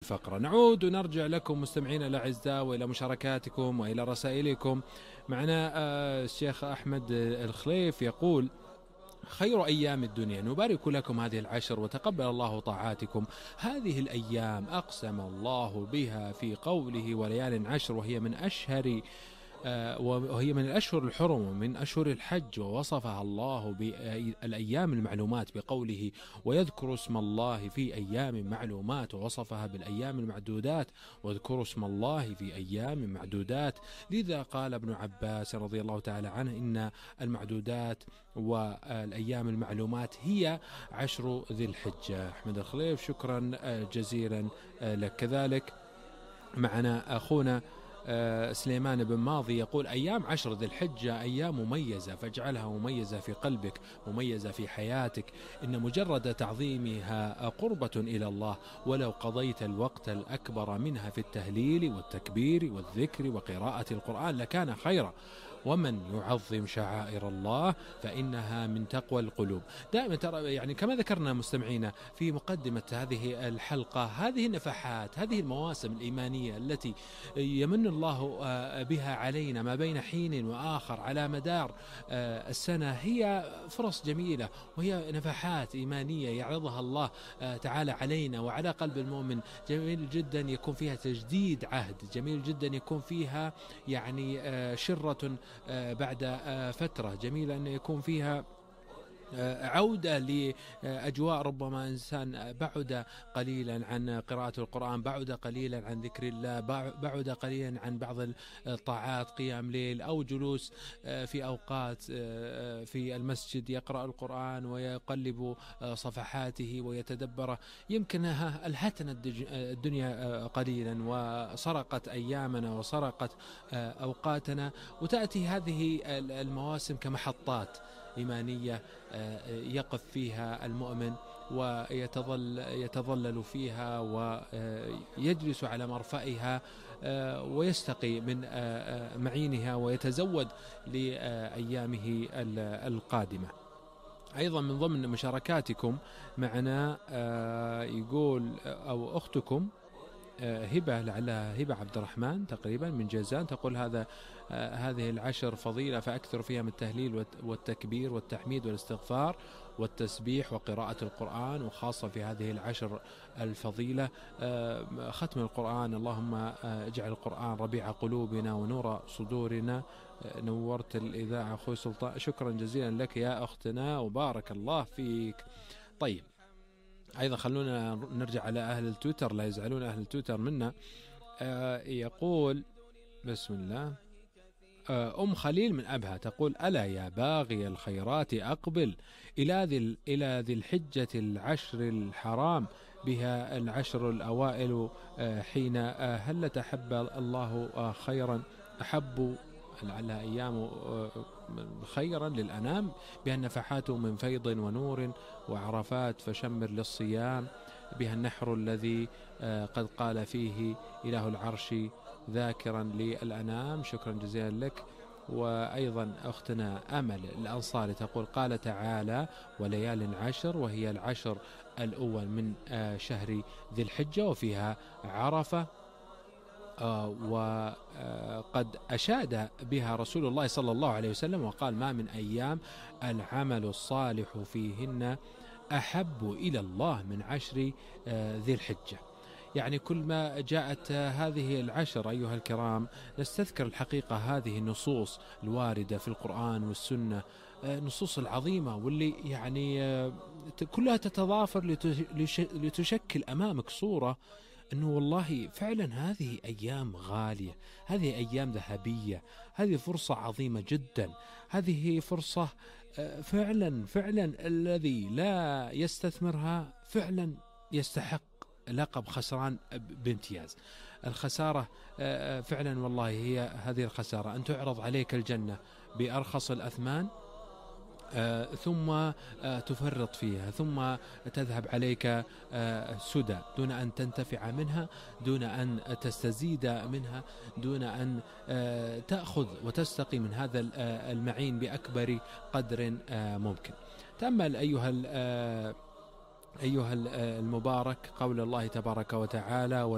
فقرة. نعود ونرجع لكم مستمعين الأعزاء وإلى مشاركاتكم وإلى رسائلكم. معنا الشيخ أحمد الخليف يقول: خير أيام الدنيا، نبارك لكم هذه العشر وتقبل الله طاعاتكم. هذه الأيام أقسم الله بها في قوله وليال عشر، وهي من الأشهر الحرم ومن أشهر الحج، ووصفها الله بالأيام المعلومات بقوله ويذكر اسم الله في أيام معلومات، ووصفها بالأيام المعدودات واذكروا اسم الله في أيام معدودات. لذا قال ابن عباس رضي الله تعالى عنه إن المعدودات والأيام المعلومات هي 10 ذي الحجة. أحمد الخليف شكرا جزيلا لك. كذلك معنا أخونا سليمان بن ماضي يقول: أيام 10 ذي الحجة أيام مميزة، فاجعلها مميزة في قلبك، مميزة في حياتك. إن مجرد تعظيمها قربة إلى الله، ولو قضيت الوقت الأكبر منها في التهليل والتكبير والذكر وقراءة القرآن لكان خيرا. ومن يعظم شعائر الله فإنها من تقوى القلوب. دائما ترى يعني كما ذكرنا مستمعينا في مقدمة هذه الحلقة، هذه النفحات، هذه المواسم الإيمانية التي يمن الله بها علينا ما بين حين وآخر على مدار السنة، هي فرص جميلة وهي نفحات إيمانية يعرضها الله تعالى علينا وعلى قلب المؤمن. جميل جدا يكون فيها تجديد عهد، جميل جدا يكون فيها يعني شرة بعد فترة، جميلة أن يكون فيها عودة لأجواء ربما إنسان بعد قليلا عن قراءة القرآن، بعد قليلا عن ذكر الله، بعد قليلا عن بعض الطاعات، قيام ليل أو جلوس في أوقات في المسجد يقرأ القرآن ويقلب صفحاته ويتدبره. يمكنها ألهتنا الدنيا قليلا وسرقت أيامنا وسرقت أوقاتنا، وتأتي هذه المواسم كمحطات إيمانية يقف فيها المؤمن ويتظلل فيها ويجلس على مرفأها ويستقي من معينها ويتزود لأيامه القادمة. أيضا من ضمن مشاركاتكم معنا يقول أو أختكم هبة، لعلها هبة عبد الرحمن تقريبا من جازان، تقول هذه العشر فضيلة فأكثر فيها من التهليل والتكبير والتحميد والاستغفار والتسبيح وقراءة القرآن، وخاصة في هذه العشر الفضيلة ختم القرآن. اللهم اجعل القرآن ربيع قلوبنا ونور صدورنا. نورت الإذاعة أخوي سلطان، شكرا جزيلا لك يا أختنا وبارك الله فيك. طيب أيضا خلونا نرجع على أهل التويتر، لا يزعلون أهل التويتر منا. يقول بسم الله خليل من أبها تقول: ألا يا باغي الخيرات أقبل إلى ذي الحجة العشر الحرام، بها العشر الأوائل حين هل تحب الله خيرا أحب لعلها أيام خيرا للأنام، بها النفحات من فيض ونور وعرفات فشمر للصيام، بها النحر الذي قد قال فيه إله العرش ذاكرا للأنام. شكرا جزيلا لك. وأيضا أختنا أمل الأنصاري تقول: قال تعالى وليال عشر، وهي العشر الأول من شهر ذي الحجة وفيها عرفة، وقد أشاد بها رسول الله صلى الله عليه وسلم وقال: ما من أيام العمل الصالح فيهن أحب إلى الله من عشر ذي الحجة. يعني كل ما جاءت هذه العشر أيها الكرام نستذكر الحقيقة هذه النصوص الواردة في القرآن والسنة، نصوص العظيمة واللي يعني كلها تتضافر لتشكل أمامك صورة أنه والله فعلا هذه أيام غالية، هذه أيام ذهبية، هذه فرصة عظيمة جدا، هذه فرصة فعلا الذي لا يستثمرها فعلا يستحق لقب خسران بامتياز. الخسارة فعلا والله هي هذه الخسارة، أن تعرض عليك الجنة بأرخص الأثمان ثم تفرط فيها، ثم تذهب عليك سدى دون أن تنتفع منها، دون أن تستزيد منها، دون أن تأخذ وتستقي من هذا المعين بأكبر قدر ممكن. تأمل أيها المبارك قول الله تبارك وتعالى: